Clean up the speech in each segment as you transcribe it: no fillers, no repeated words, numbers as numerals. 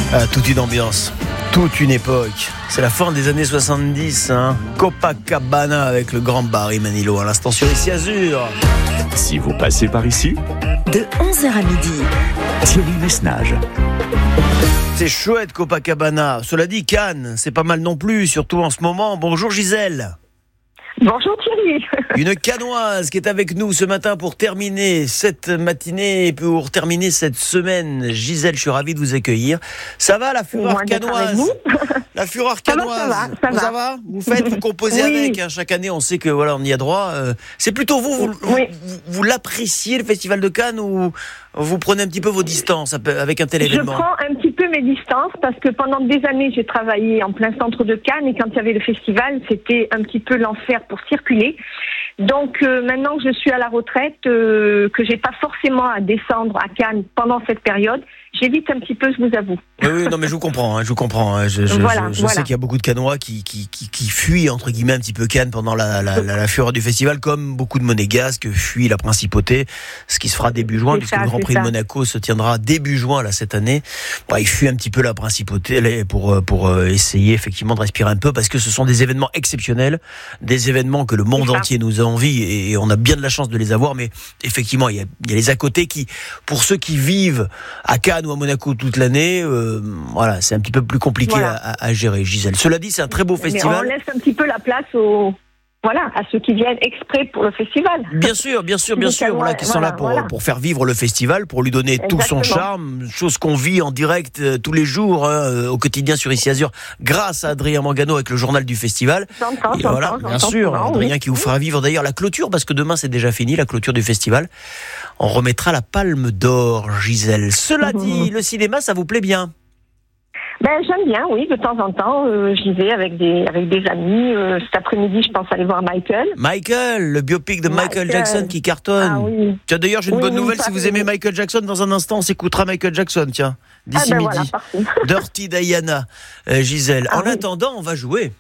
Ah, toute une ambiance, toute une époque. C'est la fin des années 70, hein. Copacabana avec le grand Barry Manilow à l'instant sur Ici Azur. Si vous passez par ici, de 11h à midi, Thierry Messnage. C'est chouette Copacabana. Cela dit, Cannes, c'est pas mal non plus, surtout en ce moment. Bonjour Gisèle. Bonjour Thierry. Une Cannoise qui est avec nous ce matin pour terminer cette matinée et pour terminer cette semaine. Gisèle, je suis ravi de vous accueillir. Ça va la fureur cannoise? La fureur cannoise. Ça va. Vous faites, vous composez Oui. avec. Hein. Chaque année, on sait que voilà, on y a droit. C'est plutôt vous l'appréciez le Festival de Cannes ou vous prenez un petit peu vos distances avec un tel événement? Je prends un petit peu mes distances parce que pendant des années, j'ai travaillé en plein centre de Cannes et quand il y avait le festival, c'était un petit peu l'enfer pour circuler. Donc maintenant que je suis à la retraite, que j'ai pas forcément à descendre à Cannes pendant cette période, j'évite un petit peu, je vous avoue. Oui, non, mais je vous comprends. Je sais qu'il y a beaucoup de Cannois qui fuient entre guillemets un petit peu Cannes pendant la fureur du festival, comme beaucoup de Monégasques fuient la principauté, ce qui se fera début juin, puisque le Grand Prix de Monaco se tiendra début juin là cette année. Bon, ils fuient un petit peu la principauté pour essayer effectivement de respirer un peu, parce que ce sont des événements exceptionnels, des événements que le monde entier nous a envie et on a bien de la chance de les avoir. Mais effectivement, il y a les à côté qui, pour ceux qui vivent à Cannes ou à Monaco toute l'année, voilà, c'est un petit peu plus compliqué à gérer, Gisèle. Cela dit, c'est un très beau festival. Mais on laisse un petit peu la place à ceux qui viennent exprès pour le festival. Bien sûr, voilà, qui sont là pour faire vivre le festival, pour lui donner tout son charme, chose qu'on vit en direct tous les jours, au quotidien sur Ici Azur, grâce à Adrien Mangano avec le journal du festival. J'entends, bien sûr, Adrien qui vous fera vivre d'ailleurs la clôture, parce que demain c'est déjà fini, la clôture du festival. On remettra la Palme d'Or, Gisèle. Cela dit, le cinéma, ça vous plaît bien? J'aime bien, oui, de temps en temps, j'y vais avec des amis. Cet après-midi, je pense aller voir Michael, le biopic de Michael Jackson qui cartonne. Ah oui. Tiens, d'ailleurs, j'ai une bonne nouvelle, si vous aimez Michael Jackson, dans un instant, on s'écoutera Michael Jackson, tiens, d'ici midi. Voilà, Dirty Diana, Gisèle. En attendant, on va jouer.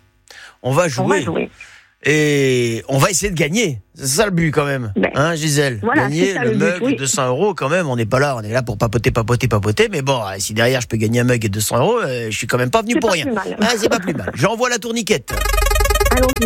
Et on va essayer de gagner. C'est ça le but quand même, hein, Gisèle? Gagner le mug de 200 €, quand même. On n'est pas là, on est là pour papoter. Mais bon, si derrière je peux gagner un mug et 200 €, je suis quand même pas venu pour rien. C'est pas plus mal. J'envoie la tourniquette. Allons-y.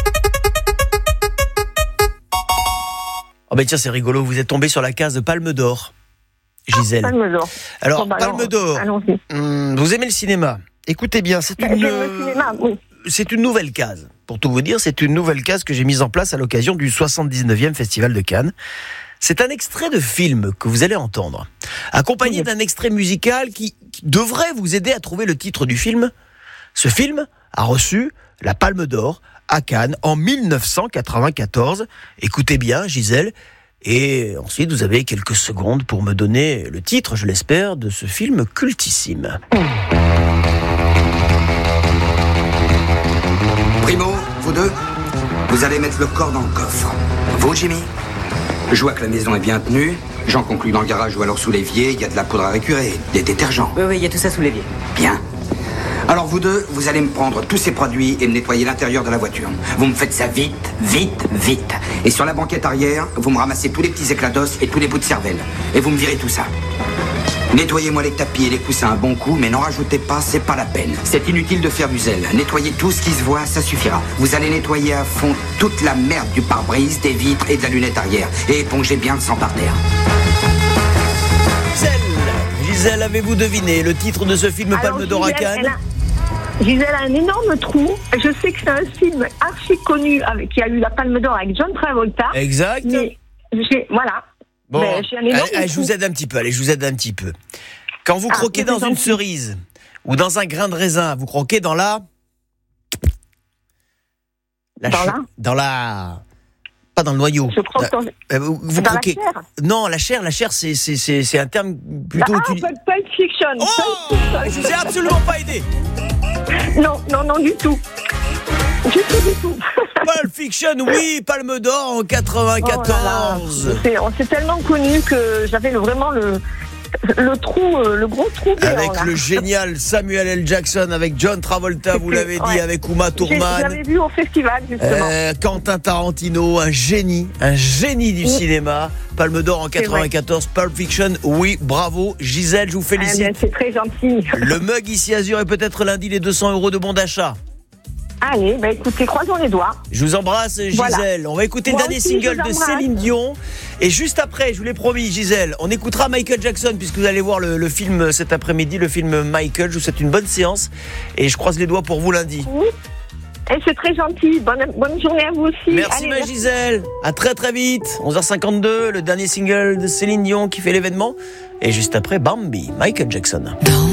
Oh ben tiens, c'est rigolo, vous êtes tombé sur la case de Palme d'Or, Gisèle. Palme d'Or. Alors, Palme d'Or. Allons-y. Vous aimez le cinéma? Écoutez bien, J'aime le cinéma, oui. C'est une nouvelle case. Pour tout vous dire, c'est une nouvelle case que j'ai mise en place à l'occasion du 79e Festival de Cannes. C'est un extrait de film que vous allez entendre, accompagné d'un extrait musical qui devrait vous aider à trouver le titre du film. Ce film a reçu la Palme d'Or à Cannes en 1994. Écoutez bien, Gisèle. Et ensuite, vous avez quelques secondes pour me donner le titre, je l'espère, de ce film cultissime. Primo, vous deux, vous allez mettre le corps dans le coffre. Vous, Jimmy? Je vois que la maison est bien tenue. J'en conclus dans le garage ou alors sous l'évier, il y a de la poudre à récurer, des détergents. Oui, il y a tout ça sous l'évier. Bien. Alors vous deux, vous allez me prendre tous ces produits et me nettoyer l'intérieur de la voiture. Vous me faites ça vite. Et sur la banquette arrière, vous me ramassez tous les petits éclats d'os et tous les bouts de cervelle. Et vous me virez tout ça. Nettoyez-moi les tapis et les coussins un bon coup, mais n'en rajoutez pas, c'est pas la peine. C'est inutile de faire du zèle. Nettoyez tout ce qui se voit, ça suffira. Vous allez nettoyer à fond toute la merde du pare-brise, des vitres et de la lunette arrière. Et épongez bien le sang par terre. Gisèle, avez-vous deviné le titre de ce film Palme d'Or à Cannes? Gisèle a un énorme trou. Je sais que c'est un film archi connu qui a eu la Palme d'Or avec John Travolta. Exact. Mais voilà. Bon, j'ai un énorme trou. je vous aide un petit peu. Quand vous croquez dans une cerise ou dans un grain de raisin, vous croquez dans la pas dans le noyau. Je croque vous dans croquez. La chair. Non, la chair, c'est un terme plutôt utilisé. Pulp Fiction. Oh, je vous ai absolument pas aidé. Non, du tout. Du tout. Pulp Fiction, oui, Palme d'Or en 94. C'est tellement connu que j'avais vraiment le gros trou béant, avec le génial Samuel L. Jackson, avec John Travolta, vous l'avez dit, avec Uma Thurman. Je l'avais vu au festival, justement. Quentin Tarantino, un génie du cinéma. Palme d'Or en 94, Pulp Fiction. Oui, bravo. Gisèle, je vous félicite. Ah, c'est très gentil. Le mug ici Azur et peut-être lundi les 200 € de bon d'achat. Allez, écoutez, croisons les doigts. Je vous embrasse, Gisèle. Voilà. On va écouter le dernier single de Céline Dion. Et juste après, je vous l'ai promis, Gisèle, on écoutera Michael Jackson, puisque vous allez voir le film cet après-midi, le film Michael. Je vous souhaite une bonne séance. Et je croise les doigts pour vous lundi. Oui. Et c'est très gentil. Bonne journée à vous aussi. Merci, ma Gisèle. À très très vite. 11h52, le dernier single de Céline Dion qui fait l'événement. Et juste après, Bambi, Michael Jackson.